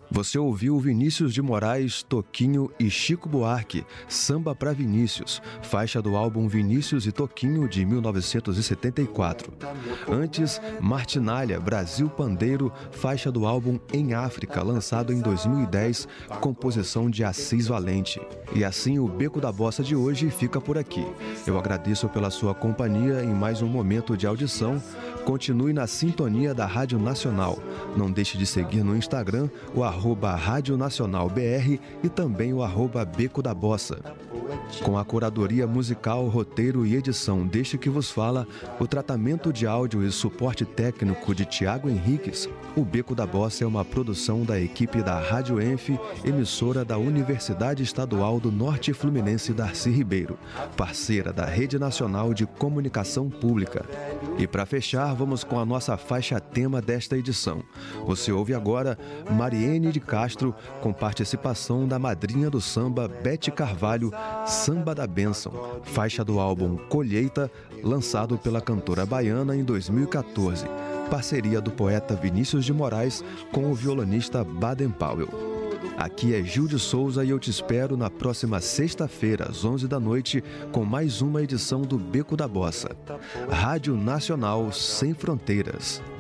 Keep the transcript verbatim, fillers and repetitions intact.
Você ouviu Vinícius de Moraes, Toquinho e Chico Buarque, Samba pra Vinícius, faixa do álbum Vinícius e Toquinho de mil novecentos e setenta e quatro. Antes, Martinália, Brasil Pandeiro, faixa do álbum Em África, lançado em dois mil e dez, composição de Assis Valente. E assim o Beco da Bossa de hoje fica por aqui. Eu agradeço pela sua companhia em mais um momento de audição. Continue na sintonia da Rádio Nacional. Não deixe de seguir no Instagram o arroba Rádio Nacional B R e também o arroba Beco da Bossa. Com a curadoria musical, roteiro e edição deste que vos fala, o tratamento de áudio e suporte técnico de Tiago Henriques, o Beco da Bossa é uma produção da equipe da Rádio Enf, emissora da Universidade Estadual do Norte Fluminense Darcy Ribeiro, parceira da Rede Nacional de Comunicação Pública. E para fechar, vamos com a nossa faixa tema desta edição. Você ouve agora Mariene de Castro, com participação da madrinha do samba Bete Carvalho, Samba da Bênção, faixa do álbum Colheita, lançado pela cantora baiana em dois mil e quatorze, parceria do poeta Vinícius de Moraes com o violonista Baden Powell. Aqui é Gil de Souza e eu te espero na próxima sexta-feira, às onze da noite, com mais uma edição do Beco da Bossa. Rádio Nacional Sem Fronteiras.